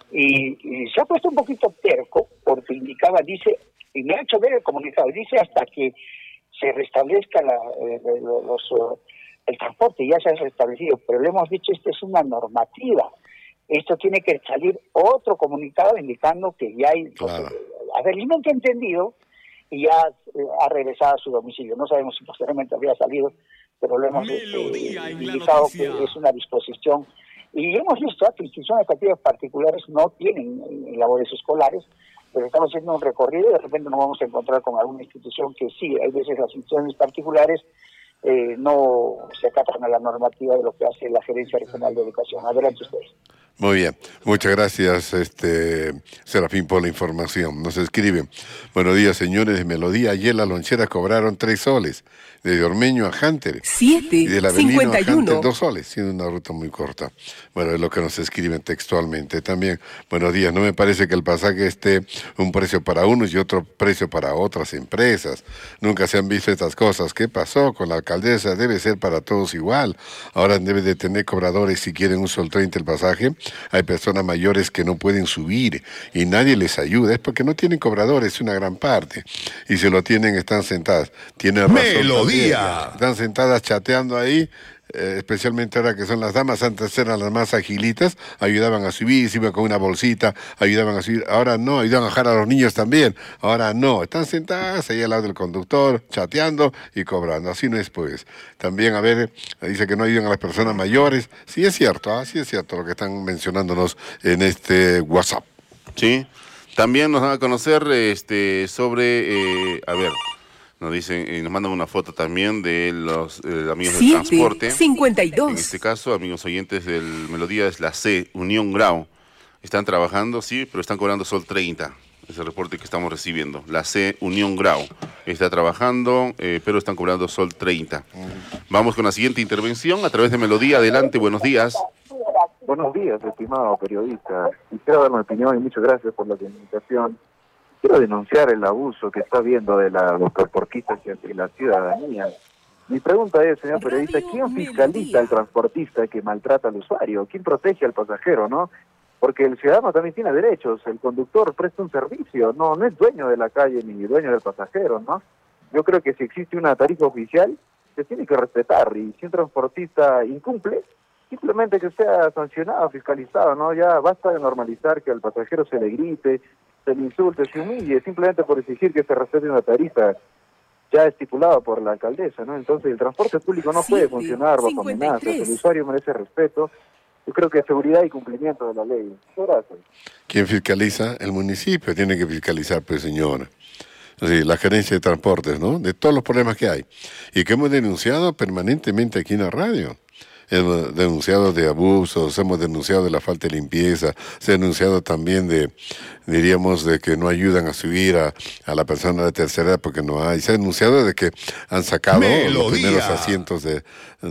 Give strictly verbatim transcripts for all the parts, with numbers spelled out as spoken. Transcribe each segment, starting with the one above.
y, y se ha puesto un poquito terco porque indicaba, dice, y me ha hecho ver el comunicado, dice hasta que se restablezca la, eh, los, los, el transporte, ya se ha restablecido, pero le hemos dicho, esta es una normativa, esto tiene que salir otro comunicado indicando que ya hay... Claro. A ver, y no he entendido, y ya eh, ha regresado a su domicilio, no sabemos si posteriormente habría salido, pero lo hemos eh, indicado que es una disposición. Y hemos visto que instituciones educativas particulares no tienen eh, labores escolares, pero estamos haciendo un recorrido y de repente nos vamos a encontrar con alguna institución que sí, hay veces las instituciones particulares eh, no se acatan a la normativa de lo que hace la Gerencia Regional de Educación. Adelante ustedes. Muy bien, muchas gracias, este Serafín, por la información. Nos escriben: buenos días, señores de Melodía. Ayer la lonchera cobraron tres soles, de Ormeño a Hunter. Siete, y de la Avenida cincuenta y uno. Hunter, dos soles, siendo una ruta muy corta. Bueno, es lo que nos escriben textualmente. También, buenos días, no me parece que el pasaje esté un precio para unos y otro precio para otras empresas. Nunca se han visto estas cosas. ¿Qué pasó con la alcaldesa? Debe ser para todos igual. Ahora debe de tener cobradores si quieren un sol treinta el pasaje. Hay personas mayores que no pueden subir y nadie les ayuda. Es porque no tienen cobradores, una gran parte. Y si lo tienen, están sentadas. Tienen razón. Melodía. Están sentadas chateando ahí, eh, especialmente ahora que son las damas. Antes eran las más agilitas, ayudaban a subir, se iban con una bolsita, ayudaban a subir. Ahora no, ayudan a bajar a los niños también. Ahora no, están sentadas ahí al lado del conductor, chateando y cobrando. Así no es, pues. También, a ver, dice que no ayudan a las personas mayores. Sí es cierto, ¿eh? Sí es cierto lo que están mencionándonos en este WhatsApp. Sí, también nos van a conocer este sobre, eh, a ver... Nos dicen, y nos mandan una foto también de los eh, amigos del transporte. cincuenta y dos. En este caso, amigos oyentes del Melodía, es la C, Unión Grau. Están trabajando, sí, pero están cobrando sol treinta. Es el reporte que estamos recibiendo. La C, Unión Grau. Está trabajando, eh, pero están cobrando sol treinta. Vamos con la siguiente intervención a través de Melodía. Adelante, buenos días. Buenos días, estimado periodista. Quisiera dar mi opinión y muchas gracias por la comunicación. Quiero denunciar el abuso que está habiendo de la, los transportistas y la ciudadanía. Mi pregunta es, señor periodista, ¿quién fiscaliza al transportista que maltrata al usuario? ¿Quién protege al pasajero, no? Porque el ciudadano también tiene derechos, el conductor presta un servicio, no, no es dueño de la calle ni dueño del pasajero, ¿no? Yo creo que si existe una tarifa oficial, se tiene que respetar, y si un transportista incumple, simplemente que sea sancionado, fiscalizado, ¿no? Ya basta de normalizar que al pasajero se le grite, se le insulte, se humille, simplemente por exigir que se respete una tarifa ya estipulada por la alcaldesa, ¿no? Entonces el transporte público no puede funcionar bajo amenazas, el usuario merece respeto. Yo creo que seguridad y cumplimiento de la ley. Gracias. ¿Quién fiscaliza? El municipio tiene que fiscalizar, pues, señora. Sí, la gerencia de transportes, ¿no? De todos los problemas que hay. Y que hemos denunciado permanentemente aquí en la radio. Hemos denunciado de abusos, hemos denunciado de la falta de limpieza, se ha denunciado también de, diríamos, de que no ayudan a subir a, a la persona de tercera edad porque no hay. Se ha denunciado de que han sacado Melodía. los primeros asientos de,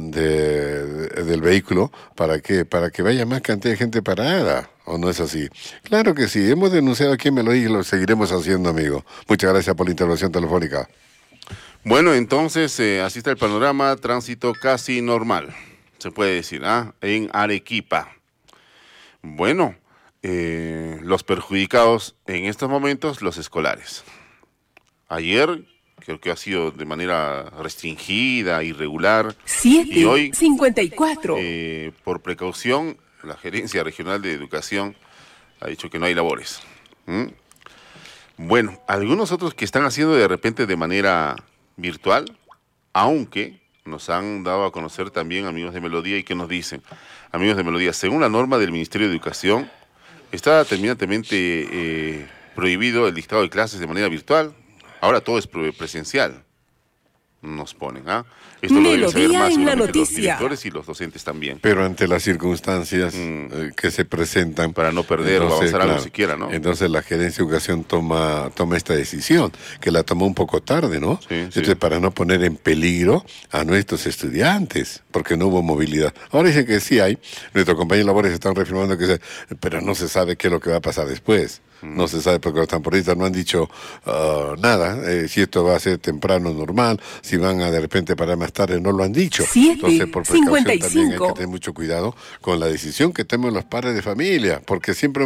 de, de, del vehículo para que, para que vaya más cantidad de gente parada. ¿O no es así? Claro que sí. Hemos denunciado aquí en Melodía y lo seguiremos haciendo, amigo. Muchas gracias por la intervención telefónica. Bueno, entonces, eh, así está el panorama, tránsito casi normal. Se puede decir, ¿ah? En Arequipa. Bueno, eh, los perjudicados en estos momentos, los escolares. Ayer creo que ha sido de manera restringida, irregular. Siete, y hoy, cincuenta y cuatro. Eh, por precaución, la Gerencia Regional de Educación ha dicho que no hay labores. ¿Mm? Bueno, algunos otros que están haciendo de repente de manera virtual, aunque... nos han dado a conocer también amigos de Melodía y que nos dicen, amigos de Melodía, según la norma del Ministerio de Educación, está terminantemente eh, prohibido el dictado de clases de manera virtual, ahora todo es presencial, nos ponen, ¿ah? Esto lo deben saber más en la los noticia. directores y los docentes también. Pero ante las circunstancias mm. eh, que se presentan... Para no perder entonces, o avanzar claro, algo siquiera, ¿no? Entonces la Gerencia de Educación toma, toma esta decisión, que la tomó un poco tarde, ¿no? Sí, entonces sí. para no poner en peligro a nuestros estudiantes, porque no hubo movilidad. Ahora dicen que sí hay, nuestros compañeros de labores están reafirmando que se, pero no se sabe qué es lo que va a pasar después. No se sabe porque los transportistas no han dicho uh, nada, eh, si esto va a ser temprano, normal, si van a de repente parar más tarde, no lo han dicho. Siete, Entonces, por precaución cincuenta y cinco. también hay que tener mucho cuidado con la decisión que tomen los padres de familia, porque siempre